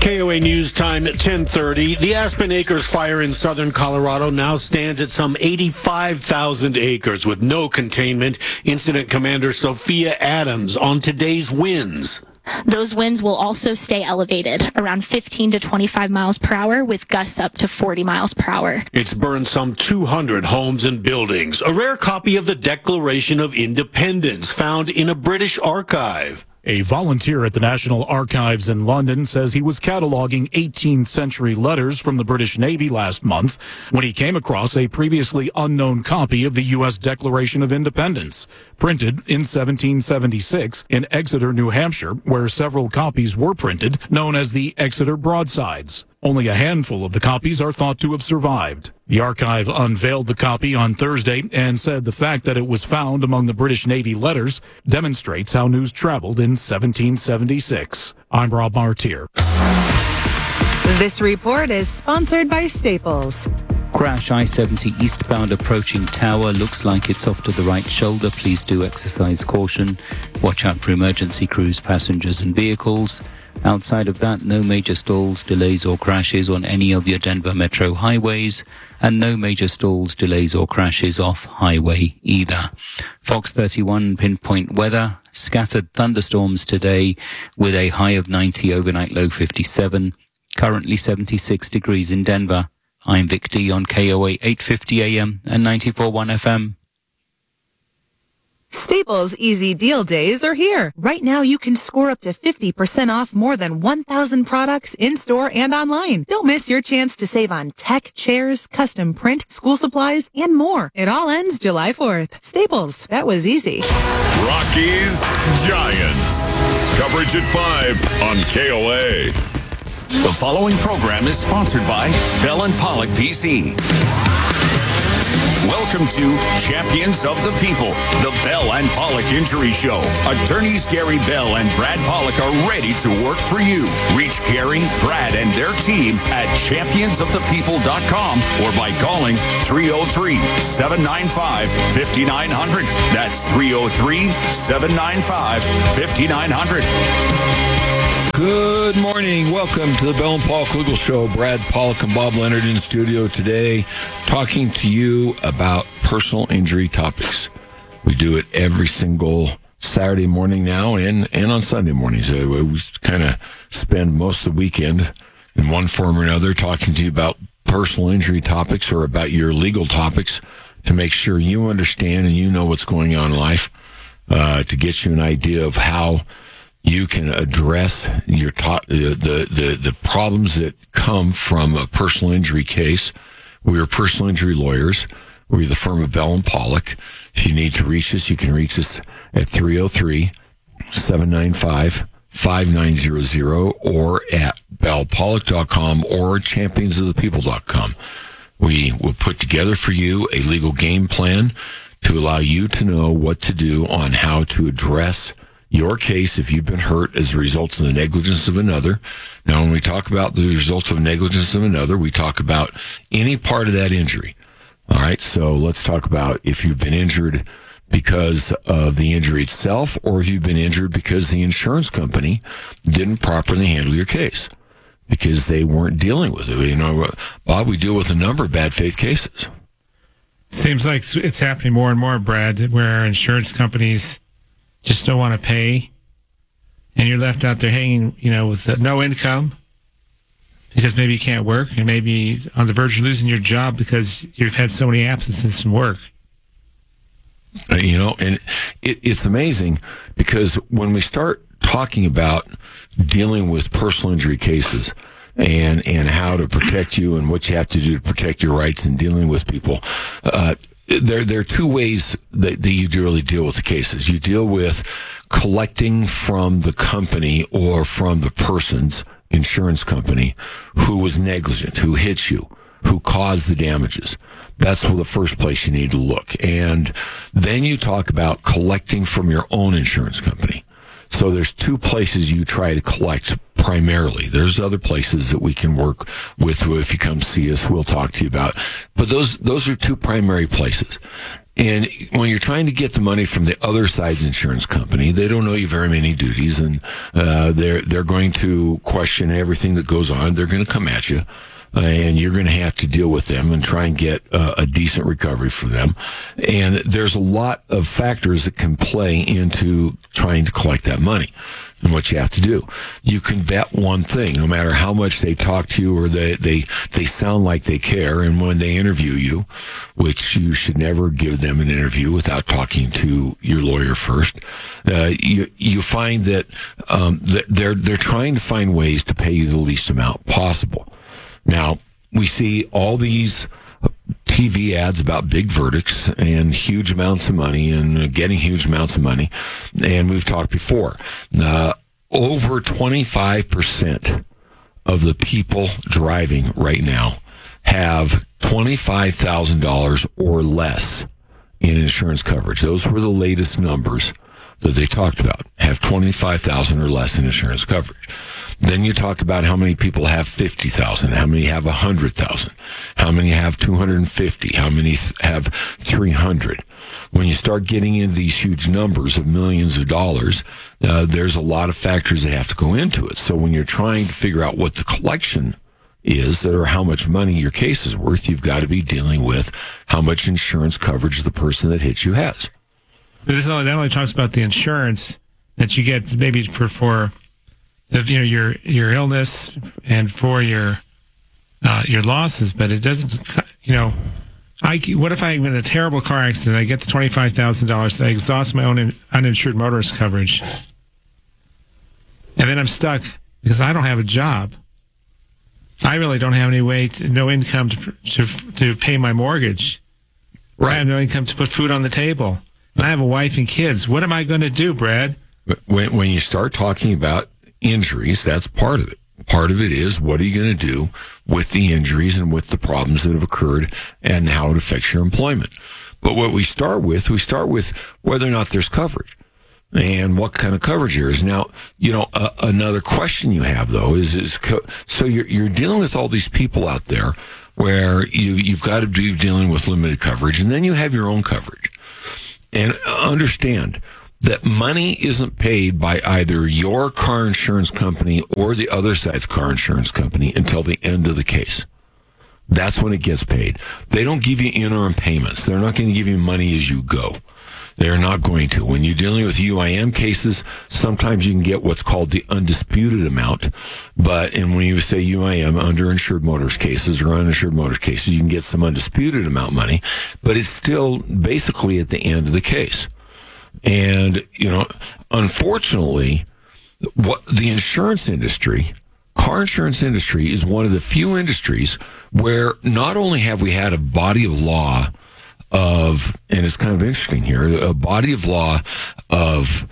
KOA News Time at 10:30. The Aspen Acres fire in southern Colorado now stands at some 85,000 acres with no containment. Incident Commander Sophia Adams on today's winds. Those winds will also stay elevated, around 15 to 25 miles per hour, with gusts up to 40 miles per hour. It's burned some 200 homes and buildings. A rare copy of the Declaration of Independence found in a British archive. A volunteer at the National Archives in London says he was cataloging 18th century letters from the British Navy last month when he came across a previously unknown copy of the U.S. Declaration of Independence, printed in 1776 in Exeter, New Hampshire, where several copies were printed, known as the Exeter Broadsides. Only a handful of the copies are thought to have survived. The archive unveiled the copy on Thursday and said the fact that it was found among the British Navy letters demonstrates how news traveled in 1776. I'm Rob Martier. This report is sponsored by Staples. Crash I-70 eastbound approaching Tower. Looks like it's off to the right shoulder. Please do exercise caution. Watch out for emergency crews, passengers and vehicles. Outside of that, no major stalls, delays or crashes on any of your Denver metro highways, and no major stalls, delays or crashes off highway either. Fox 31 pinpoint weather, scattered thunderstorms today with a high of 90, overnight low 57, currently 76 degrees in Denver. I'm Vic D on KOA 850 AM and 94.1 FM. Staples Easy Deal Days are here. Right now, you can score up to 50% off more than 1,000 products in-store and online. Don't miss your chance to save on tech, chairs, custom print, school supplies, and more. It all ends July 4th. Staples, that was easy. Rockies, Giants. Coverage at 5 on KOA. The following program is sponsored by Bell & Pollock PC. Welcome to Champions of the People, the Bell & Pollock Injury Show. Attorneys Gary Bell and Brad Pollock are ready to work for you. Reach Gary, Brad, and their team at championsofthepeople.com or by calling 303-795-5900. That's 303-795-5900. Good morning. Welcome to the Bell & Pollock Legal Show. Brad Pollock and Bob Leonard in studio today talking to you about personal injury topics. We do it every single Saturday morning now and on Sunday mornings. We kind of spend most of the weekend in one form or another talking to you about personal injury topics or about your legal topics to make sure you understand and you know what's going on in life, to get you an idea of how you can address your the problems that come from a personal injury case. We are personal injury lawyers. We're the firm of Bell & Pollock. If you need to reach us, you can reach us at 303-795-5900 or at bellpollock.com or championsofthepeople.com. We will put together for you a legal game plan to allow you to know what to do on how to address your case if you've been hurt as a result of the negligence of another. Now, when we talk about the result of negligence of another, we talk about any part of that injury. All right, so let's talk about if you've been injured because of the injury itself or if you've been injured because the insurance company didn't properly handle your case because they weren't dealing with it. You know, Bob, we deal with a number of bad faith cases. Seems like it's happening more and more, Brad, where insurance companies just don't want to pay, and you're left out there hanging, with no income because maybe you can't work and maybe on the verge of losing your job because you've had so many absences from work. And it's amazing because when we start talking about dealing with personal injury cases and how to protect you and what you have to do to protect your rights and dealing with people, there are two ways that you really deal with the cases. You deal with collecting from the company or from the person's insurance company who was negligent, who hit you, who caused the damages. That's the first place you need to look. And then you talk about collecting from your own insurance company. So there's two places you try to collect primarily. There's other places that we can work with. If you come see us, we'll talk to you about. But those are two primary places. And when you're trying to get the money from the other side's insurance company, they don't owe you very many duties, and they're going to question everything that goes on. They're going to come at you, and you're going to have to deal with them and try and get a decent recovery for them. And there's a lot of factors that can play into trying to collect that money. And what you have to do, you can bet one thing, no matter how much they talk to you or they sound like they care. And when they interview you, which you should never give them an interview without talking to your lawyer first, you find that they're trying to find ways to pay you the least amount possible. Now, we see all these TV ads about big verdicts and huge amounts of money and getting huge amounts of money. And we've talked before, over 25% of the people driving right now have $25,000 or less in insurance coverage. Those were the latest numbers that they talked about, have $25,000 or less in insurance coverage. Then you talk about how many people have $50,000, how many have $100,000, how many have $250,000, how many have $300,000. When you start getting into these huge numbers of millions of dollars, there's a lot of factors that have to go into it. So when you're trying to figure out what the collection is, or how much money your case is worth, you've got to be dealing with how much insurance coverage the person that hits you has. That only talks about the insurance that you get maybe for your illness and for your losses, but it doesn't. What if I'm in a terrible car accident? I get the $25,000. I exhaust my own uninsured motorist coverage, and then I'm stuck because I don't have a job. I really don't have any way, no income to pay my mortgage. Right. I have no income to put food on the table. I have a wife and kids. What am I going to do, Brad? When you start talking about injuries, that's part of it. Part of it is, what are you going to do with the injuries and with the problems that have occurred and how it affects your employment? But what we start with whether or not there's coverage and what kind of coverage there is. Now, another question you have, though, is so you're dealing with all these people out there where you've got to be dealing with limited coverage, and then you have your own coverage. And understand that money isn't paid by either your car insurance company or the other side's car insurance company until the end of the case. That's when it gets paid. They don't give you interim payments. They're not going to give you money as you go. They're not going to. When you're dealing with UIM cases, sometimes you can get what's called the undisputed amount. And when you say UIM, underinsured motorist cases or uninsured motorist cases, you can get some undisputed amount money, but it's still basically at the end of the case. And, unfortunately, what the insurance industry, car insurance industry, is one of the few industries where not only have we had a body of law and it's kind of interesting here, a body of law of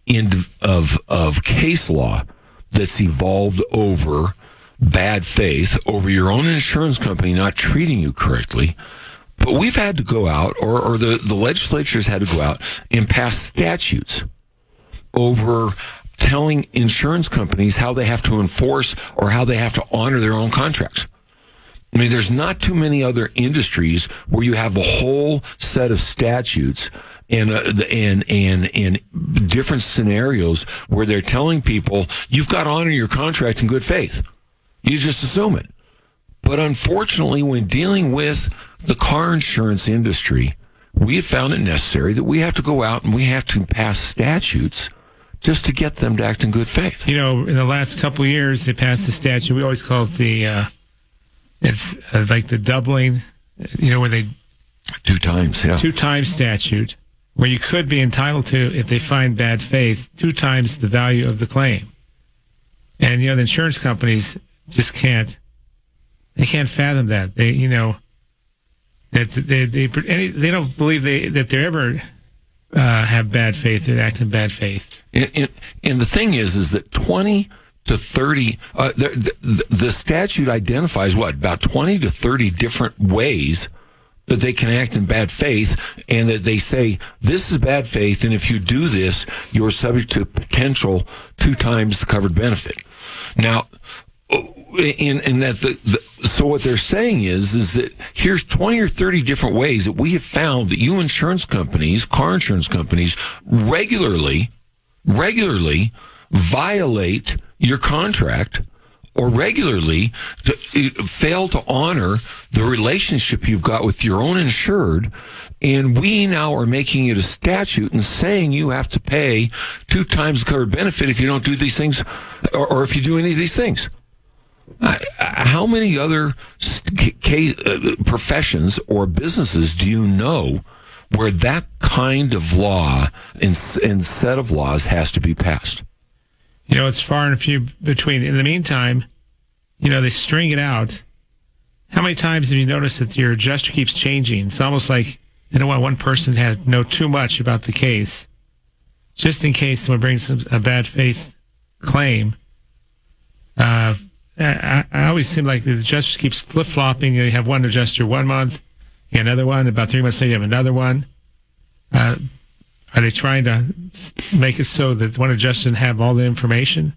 case law that's evolved over bad faith, over your own insurance company not treating you correctly. But we've had to go out, or the legislature's had to go out and pass statutes over telling insurance companies how they have to enforce or how they have to honor their own contracts. I mean, there's not too many other industries where you have a whole set of statutes and different scenarios where they're telling people you've got to honor your contract in good faith. You just assume it. But unfortunately, when dealing with the car insurance industry, we have found it necessary that we have to go out and we have to pass statutes just to get them to act in good faith. In the last couple of years, they passed a statute. We always call it it's like the doubling, where they... 2 times, yeah. 2 times statute, where you could be entitled to, if they find bad faith, 2 times the value of the claim. And, the insurance companies just can't fathom that. They don't believe that they ever have bad faith. They act in bad faith. And the thing is that 20 to 30, the statute identifies about 20 to 30 different ways that they can act in bad faith, and that they say this is bad faith, and if you do this, you're subject to potential 2 times the covered benefit. Now, So what they're saying is that here's 20 or 30 different ways that we have found that you insurance companies, car insurance companies, regularly violate your contract or regularly fail to honor the relationship you've got with your own insured. And we now are making it a statute and saying you have to pay 2 times the covered benefit if you don't do these things or if you do any of these things. How many other professions or businesses do you know where that kind of law and set of laws has to be passed? It's far and few between. In the meantime, they string it out. How many times have you noticed that your adjuster keeps changing? It's almost like they don't want one person to know too much about the case, just in case someone brings a bad faith claim. I always seem like the adjuster keeps flip-flopping. You have one adjuster 1 month, you have another one. About 3 months later, you have another one. Are they trying to make it so that one adjuster doesn't have all the information?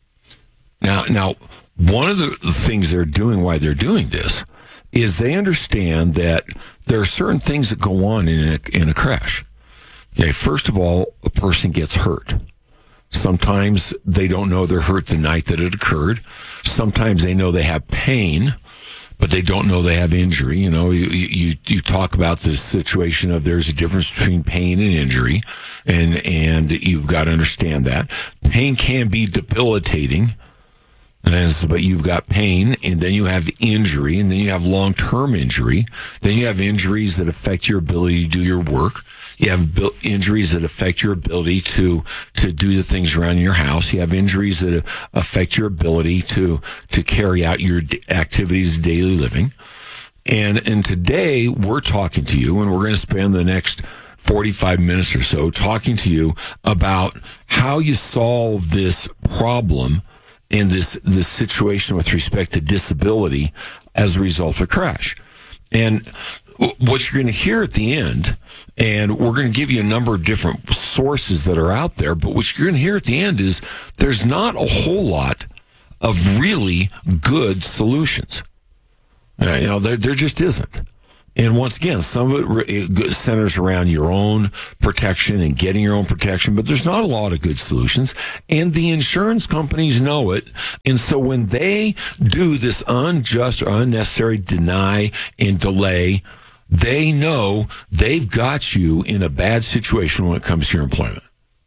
Now, one of the things they're doing, why they're doing this, is they understand that there are certain things that go on in a crash. Okay, first of all, a person gets hurt. Sometimes they don't know they're hurt the night that it occurred. Sometimes they know they have pain, but they don't know they have injury. You talk about this situation of there's a difference between pain and injury, and you've got to understand that. Pain can be debilitating, but you've got pain, and then you have injury, and then you have long-term injury. Then you have injuries that affect your ability to do your work. You have injuries that affect your ability to do the things around your house. You have injuries that affect your ability to carry out your activities of daily living. And today we're talking to you, and we're going to spend the next 45 minutes or so talking to you about how you solve this problem in this situation with respect to disability as a result of a crash. And what you're going to hear at the end, and we're going to give you a number of different sources that are out there, but what you're going to hear at the end is there's not a whole lot of really good solutions. There just isn't. And once again, some of it centers around your own protection and getting your own protection, but there's not a lot of good solutions. And the insurance companies know it. And so when they do this unjust or unnecessary deny and delay, they know they've got you in a bad situation when it comes to your employment.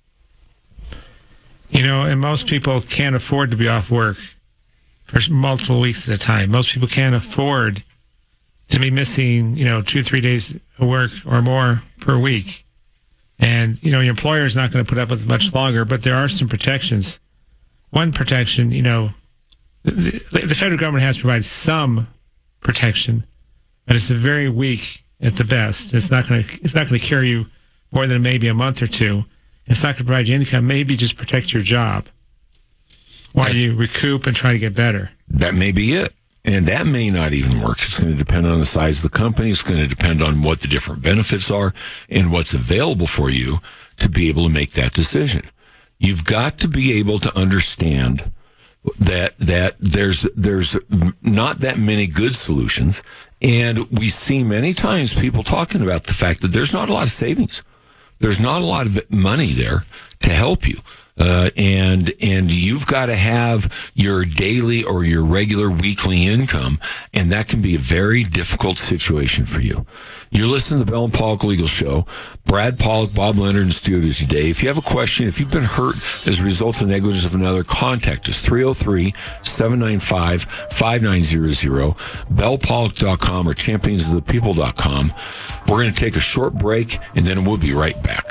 And most people can't afford to be off work for multiple weeks at a time. Most people can't afford to be missing, 2 or 3 days of work or more per week. And, your employer is not going to put up with it much longer, but there are some protections. One protection, the federal government has provided some protection, but it's very weak at the best. It's not going to carry you more than maybe a month or two. It's not going to provide you income, maybe just protect your job while you recoup and try to get better. That may be it. And that may not even work. It's going to depend on the size of the company. It's going to depend on what the different benefits are and what's available for you to be able to make that decision. You've got to be able to understand that there's not that many good solutions. And we see many times people talking about the fact that there's not a lot of savings. There's not a lot of money there to help you. And you've got to have your daily or your regular weekly income, and that can be a very difficult situation for you. You're listening to the Bell and Pollock Legal Show. Brad Pollock, Bob Leonard in studio today. If you have a question, if you've been hurt as a result of negligence of another, contact us, 303-795-5900, bellpollock.com or championsofthepeople.com. We're going to take a short break, and then we'll be right back.